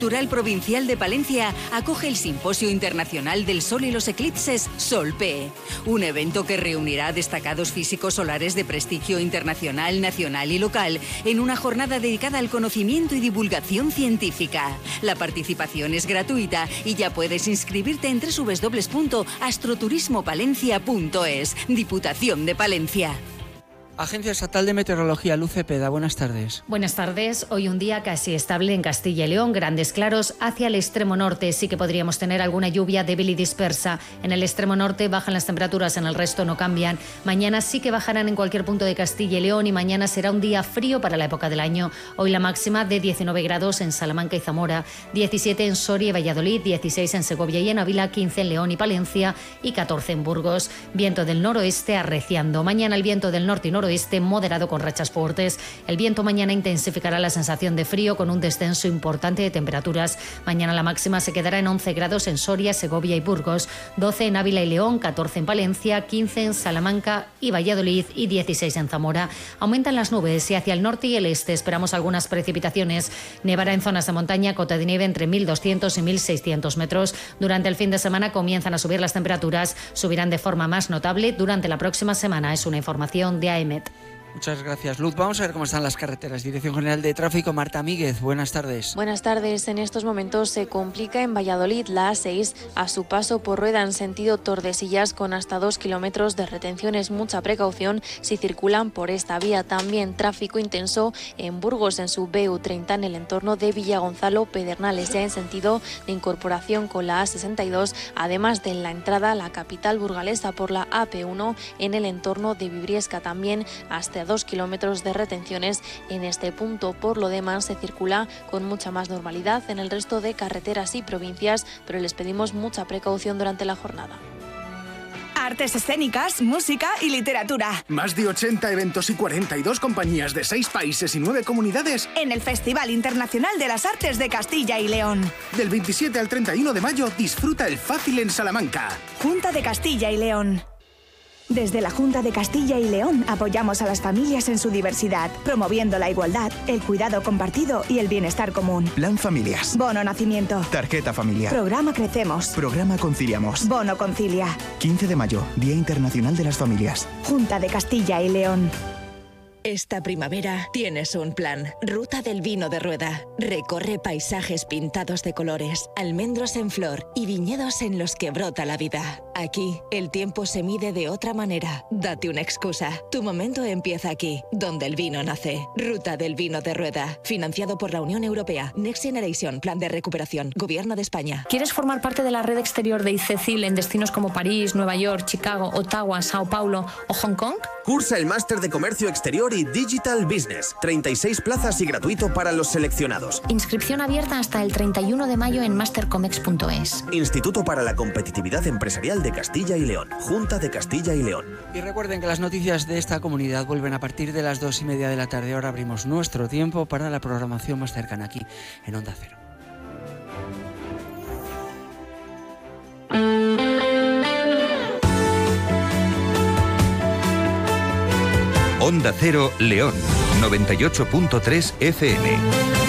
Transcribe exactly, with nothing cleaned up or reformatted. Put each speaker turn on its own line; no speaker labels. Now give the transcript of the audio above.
Cultural Provincial de Palencia acoge el Simposio Internacional del Sol y los Eclipses SolPE, un evento que reunirá a destacados físicos solares de prestigio internacional, nacional y local en una jornada dedicada al conocimiento y divulgación científica. La participación es gratuita y ya puedes inscribirte en doble u doble u doble u punto astroturismo palencia punto es. Diputación de Palencia.
Agencia Estatal de Meteorología, Luz Cepeda, buenas tardes.
Buenas tardes. Hoy un día casi estable en Castilla y León, grandes claros hacia el extremo norte. Sí que podríamos tener alguna lluvia débil y dispersa. En el extremo norte bajan las temperaturas, en el resto no cambian. Mañana sí que bajarán en cualquier punto de Castilla y León y mañana será un día frío para la época del año. Hoy la máxima de diecinueve grados en Salamanca y Zamora, diecisiete en Soria y Valladolid, dieciséis en Segovia y en Ávila, quince en León y Palencia y catorce en Burgos. Viento del noroeste arreciando. Mañana el viento del norte y noroeste moderado con rachas fuertes. El viento mañana intensificará la sensación de frío con un descenso importante de temperaturas. Mañana la máxima se quedará en once grados en Soria, Segovia y Burgos, doce en Ávila y León, catorce en Palencia, quince en Salamanca y Valladolid y dieciséis en Zamora. Aumentan las nubes y hacia el norte y el este esperamos algunas precipitaciones. Nevará en zonas de montaña, cota de nieve entre mil doscientos y mil seiscientos metros. Durante el fin de semana comienzan a subir las temperaturas, subirán de forma más notable durante la próxima semana. Es una información de A E M E T.
Muchas gracias, Luz. Vamos a ver cómo están las carreteras. Dirección General de Tráfico, Marta Míguez, buenas tardes.
Buenas tardes. En estos momentos se complica en Valladolid la A seis a su paso por Rueda en sentido Tordesillas con hasta dos kilómetros de retenciones. Mucha precaución si circulan por esta vía. También tráfico intenso en Burgos en su B U treinta en el entorno de Villagonzalo, Pedernales, ya en sentido de incorporación con la A sesenta y dos, además de la entrada a la capital burgalesa por la A P uno en el entorno de Vibriesca. También hasta dos kilómetros de retenciones en este punto. Por lo demás se circula con mucha más normalidad en el resto de carreteras y provincias, pero les pedimos mucha precaución durante la jornada.
Artes escénicas, música y literatura.
Más de ochenta eventos y cuarenta y dos compañías de seis países y nueve comunidades
en el Festival Internacional de las Artes de Castilla y León.
Del veintisiete al treinta y uno de mayo disfruta el Fácil en Salamanca.
Junta de Castilla y León. Desde la Junta de Castilla y León apoyamos a las familias en su diversidad, promoviendo la igualdad, el cuidado compartido y el bienestar común.
Plan Familias.
Bono Nacimiento.
Tarjeta Familiar.
Programa Crecemos.
Programa Conciliamos.
Bono Concilia.
quince de mayo, Día Internacional de las Familias.
Junta de Castilla y León.
Esta primavera tienes un plan. Ruta del Vino de Rueda. Recorre paisajes pintados de colores, almendros en flor y viñedos en los que brota la vida. Aquí, el tiempo se mide de otra manera. Date una excusa. Tu momento empieza aquí, donde el vino nace. Ruta del Vino de Rueda. Financiado por la Unión Europea. Next Generation. Plan de recuperación. Gobierno de España.
¿Quieres formar parte de la red exterior de ICECIL en destinos como París, Nueva York, Chicago, Ottawa, Sao Paulo o Hong Kong?
Cursa el Máster de Comercio Exterior y Digital Business. treinta y seis plazas y gratuito para los seleccionados.
Inscripción abierta hasta el treinta y uno de mayo en mastercomex punto es.
Instituto para la Competitividad Empresarial de Castilla y León. Junta de Castilla y León.
Y recuerden que las noticias de esta comunidad vuelven a partir de las dos y media de la tarde. Ahora abrimos nuestro tiempo para la programación más cercana aquí en Onda Cero.
Onda Cero León, noventa y ocho punto tres F M.